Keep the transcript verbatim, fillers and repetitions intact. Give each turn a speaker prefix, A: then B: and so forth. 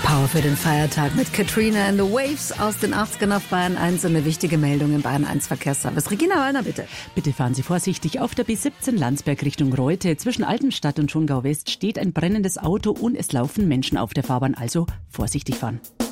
A: Power für den Feiertag mit Katrina and the Waves aus den achtzigern auf Bayern eins. Eine wichtige Meldung im Bayern eins Verkehrsservice. Regina Wallner, bitte.
B: Bitte fahren Sie vorsichtig. Auf der B siebzehn Landsberg Richtung Reute. Zwischen Altenstadt und Schongau West steht ein brennendes Auto und es laufen Menschen auf der Fahrbahn. Also vorsichtig fahren.